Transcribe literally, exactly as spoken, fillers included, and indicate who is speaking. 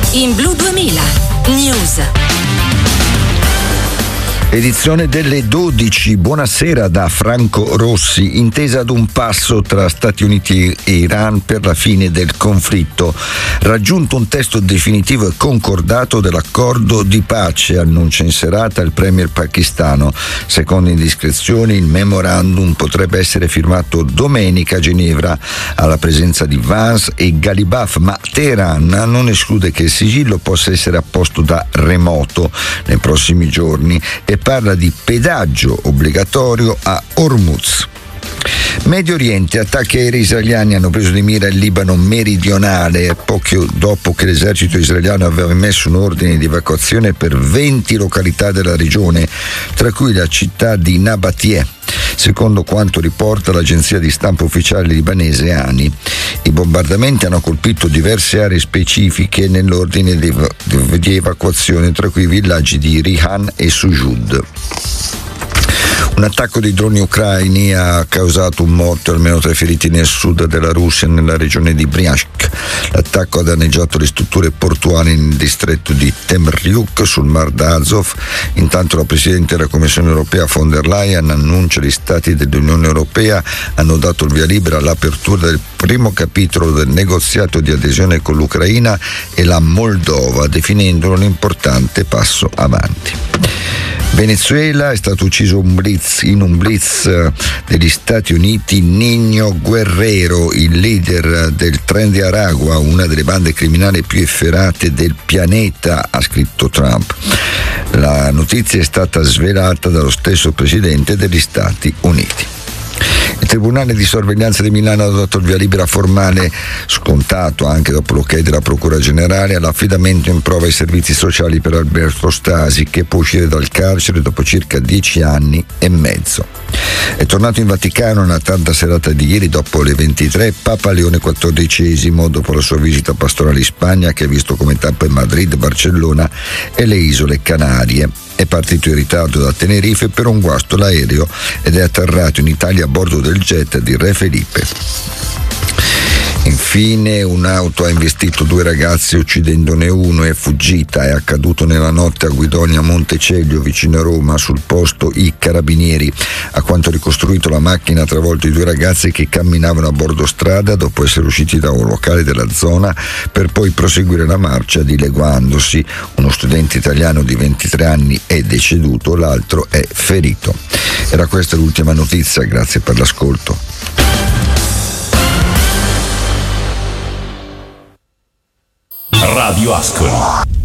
Speaker 1: in Blu duemila News.
Speaker 2: Edizione delle dodici, buonasera da Franco Rossi. Intesa ad un passo tra Stati Uniti e Iran per la fine del conflitto. Raggiunto un testo definitivo e concordato dell'accordo di pace, annuncia in serata il premier pakistano. Secondo indiscrezioni, il memorandum potrebbe essere firmato domenica a Ginevra alla presenza di Vance e Ghalibaf, ma Teheran non esclude che il sigillo possa essere apposto da remoto nei prossimi giorni e parla di pedaggio obbligatorio a Hormuz. Medio Oriente, attacchi aerei israeliani hanno preso di mira il Libano meridionale poco dopo che l'esercito israeliano aveva emesso un ordine di evacuazione per venti località della regione, tra cui la città di Nabatie, secondo quanto riporta l'agenzia di stampa ufficiale libanese ANI. I bombardamenti hanno colpito diverse aree specifiche nell'ordine di, ev- di evacuazione, tra cui i villaggi di Rihan e Sujud. Un attacco di droni ucraini ha causato un morto e almeno tre feriti nel sud della Russia, nella regione di Bryansk. L'attacco ha danneggiato le strutture portuali nel distretto di Temryuk sul Mar d'Azov. Intanto la Presidente della Commissione Europea von der Leyen annuncia che gli Stati dell'Unione Europea hanno dato il via libera all'apertura del primo capitolo del negoziato di adesione con l'Ucraina e la Moldova, definendolo un importante passo avanti. Venezuela, è stato ucciso un blitz, in un blitz degli Stati Uniti Niño Guerrero, il leader del Tren de Aragua, una delle bande criminali più efferate del pianeta, ha scritto Trump. La notizia è stata svelata dallo stesso presidente degli Stati Uniti. Il Tribunale di sorveglianza di Milano ha dato il via libera formale, scontato anche dopo l'ok della Procura Generale, all'affidamento in prova ai servizi sociali per Alberto Stasi, che può uscire dal carcere dopo circa dieci anni e mezzo. È tornato in Vaticano nella tarda serata di ieri dopo le ventitré Papa Leone quattordicesimo, dopo la sua visita pastorale in Spagna, che ha visto come tappe Madrid, Barcellona e le isole Canarie. È partito in ritardo da Tenerife per un guasto l'aereo ed è atterrato in Italia a bordo del jet di Re Felipe. Infine un'auto ha investito due ragazzi uccidendone uno, è fuggita. È accaduto nella notte a Guidonia Montecelio, vicino a Roma. Sul posto i carabinieri. A quanto ricostruito, la macchina ha travolto i due ragazzi che camminavano a bordo strada dopo essere usciti da un locale della zona per poi proseguire la marcia dileguandosi. Uno studente italiano di ventitré anni è deceduto, l'altro è ferito. Era questa l'ultima notizia, grazie per l'ascolto.
Speaker 3: Radio Ascoli.